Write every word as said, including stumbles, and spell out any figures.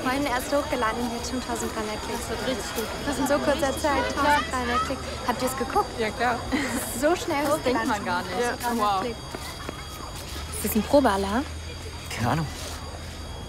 vorhin erst hochgeladen und jetzt schon tausenddreihundert Klicks. Das wird richtig gut. Das in so kurzer Zeit tausenddreihundert Klicks. Habt ihr es geguckt? Ja, klar. Das ist so schnell Das hochgeladen. denkt man gar nicht. Ja. Wow. Ist das ein Probealarm? Keine Ahnung.